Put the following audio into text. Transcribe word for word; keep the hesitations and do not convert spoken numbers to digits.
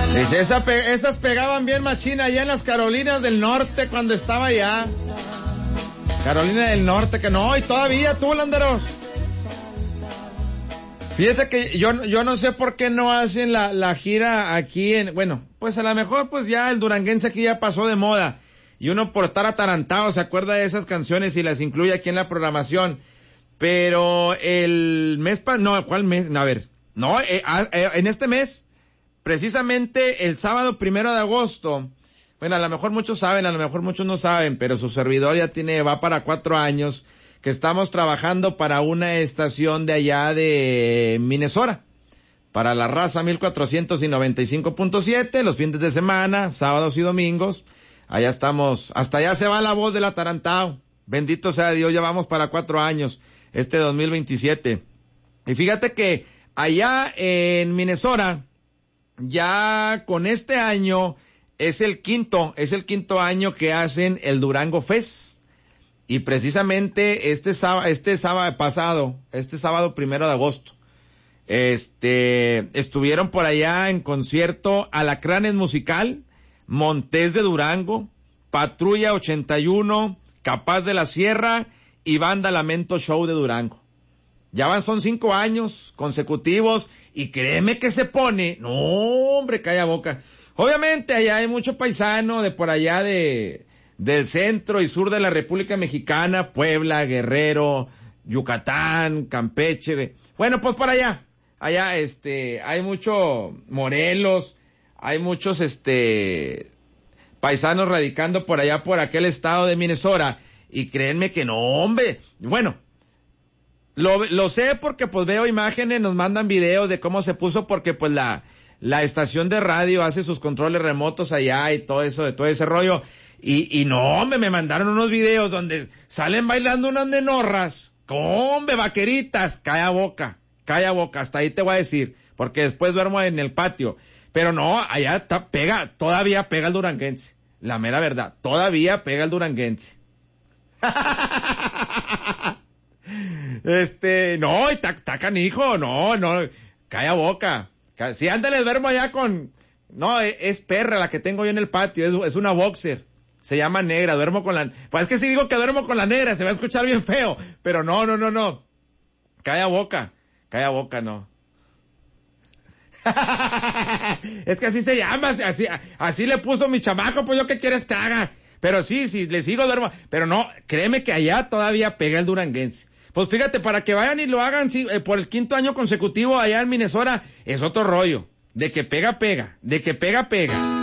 Dice, esa pe- esas pegaban bien machina allá en las Carolinas del Norte cuando estaba allá. Carolina del Norte, que no, y todavía tú, Landeros. Fíjate que yo, yo no sé por qué no hacen la, la gira aquí en, bueno, pues a lo mejor pues ya el duranguense aquí ya pasó de moda. Y uno por estar atarantado se acuerda de esas canciones y las incluye aquí en la programación. Pero el mes pa, no, ¿cuál mes? No, a ver, no, eh, eh, en este mes, precisamente el sábado primero de agosto, bueno, a lo mejor muchos saben, a lo mejor muchos no saben, pero su servidor ya tiene, va para cuatro años, que estamos trabajando para una estación de allá de Minnesota, para la raza mil cuatrocientos noventa y cinco punto siete, los fines de semana, sábados y domingos, allá estamos, hasta allá se va la voz del atarantado, bendito sea Dios, ya vamos para cuatro años, este dos mil veintisiete, y fíjate que allá en Minnesota, ya con este año, es el quinto, es el quinto año que hacen el Durango Fest. Y precisamente este sábado, este sábado pasado, este sábado primero de agosto, este, estuvieron por allá en concierto Alacranes Musical, Montés de Durango, Patrulla ochenta y uno, Capaz de la Sierra y Banda Lamento Show de Durango. Ya van, son cinco años consecutivos y créeme que se pone, no hombre, calla boca. Obviamente allá hay mucho paisano de por allá de, del centro y sur de la República Mexicana, Puebla, Guerrero, Yucatán, Campeche. Bueno, pues por allá, allá este, hay mucho Morelos, hay muchos este, paisanos radicando por allá por aquel estado de Minnesota y créanme que no, hombre, bueno, lo, lo sé porque pues veo imágenes, nos mandan videos de cómo se puso porque pues la, la estación de radio hace sus controles remotos allá y todo eso, de todo ese rollo. Y, y no, hombre, me mandaron unos videos donde salen bailando unas nenorras, hombre, vaqueritas, calla boca, calla boca, hasta ahí te voy a decir, porque después duermo en el patio. Pero no, allá está, pega, todavía pega el duranguense, la mera verdad, todavía pega el duranguense. Este, no, está, está canijo, no, no, calla boca. Si ándale, duermo allá con, no, es, es perra la que tengo yo en el patio, es, es una boxer. Se llama negra, duermo con la, pues es que si digo que duermo con la negra, se va a escuchar bien feo, pero no, no, no, no. Calla boca, calla boca, no. Es que así se llama, así, así le puso mi chamaco, pues yo qué quieres que haga. Pero sí, sí, le sigo duermo, pero no, créeme que allá todavía pega el duranguense. Pues fíjate, para que vayan y lo hagan sí, eh, por el quinto año consecutivo allá en Minnesota, es otro rollo. De que pega, pega, de que pega, pega.